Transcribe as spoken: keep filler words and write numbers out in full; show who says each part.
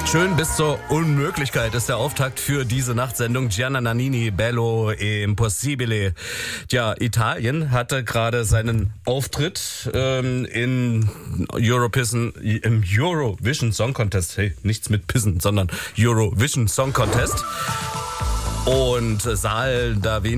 Speaker 1: Schön bis zur Unmöglichkeit ist der Auftakt für diese Nachtsendung. Gianna Nannini, Bello e Impossibile. Ja, Italien hatte gerade seinen Auftritt ähm, in Eurovision, im Eurovision Song Contest. Hey, nichts mit Pissen, sondern Eurovision Song Contest. Und Saal da wenig